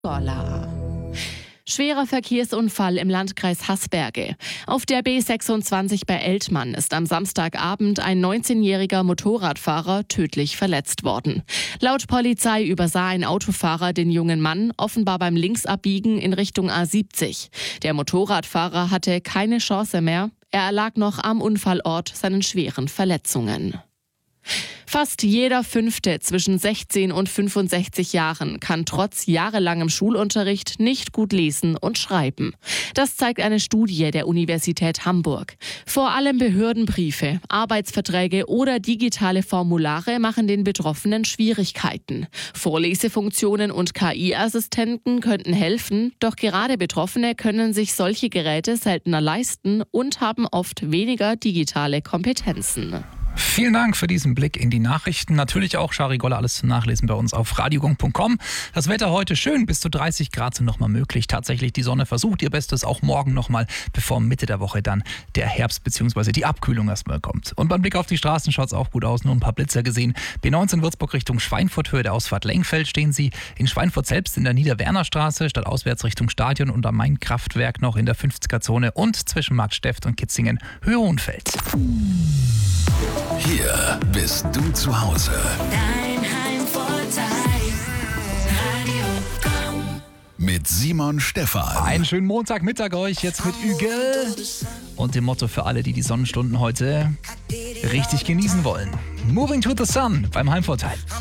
Golla. Schwerer Verkehrsunfall im Landkreis Haßberge. Auf der B26 bei Eltmann ist am Samstagabend ein 19-jähriger Motorradfahrer tödlich verletzt worden. Laut Polizei übersah ein Autofahrer den jungen Mann offenbar beim Linksabbiegen in Richtung A70. Der Motorradfahrer hatte keine Chance mehr. Er erlag noch am Unfallort seinen schweren Verletzungen. Fast jeder Fünfte zwischen 16 und 65 Jahren kann trotz jahrelangem Schulunterricht nicht gut lesen und schreiben. Das zeigt eine Studie der Universität Hamburg. Vor allem Behördenbriefe, Arbeitsverträge oder digitale Formulare machen den Betroffenen Schwierigkeiten. Vorlesefunktionen und KI-Assistenten könnten helfen, doch gerade Betroffene können sich solche Geräte seltener leisten und haben oft weniger digitale Kompetenzen. Vielen Dank für diesen Blick in die Nachrichten. Natürlich auch Shari Golla, alles zum Nachlesen bei uns auf radiogong.com. Das Wetter heute schön, bis zu 30 Grad sind nochmal möglich. Tatsächlich, die Sonne versucht ihr Bestes, auch morgen nochmal, bevor Mitte der Woche dann der Herbst bzw. die Abkühlung erstmal kommt. Und beim Blick auf die Straßen schaut es auch gut aus, nur ein paar Blitzer gesehen. B19 Würzburg Richtung Schweinfurt, Höhe der Ausfahrt Lengfeld stehen Sie. In Schweinfurt selbst in der Niederwernerstraße, stadtauswärts Richtung Stadion und am Main-Kraftwerk noch in der 50er-Zone und zwischen Marktsteft und Kitzingen Höhe Hohenfeld. Hier bist du zu Hause. Dein Heimvorteil. Radio Gong. Mit Simon Stephan. Einen schönen Montagmittag euch jetzt mit Ügel und dem Motto für alle, die die Sonnenstunden heute richtig genießen wollen. Moving to the Sun beim Heimvorteil.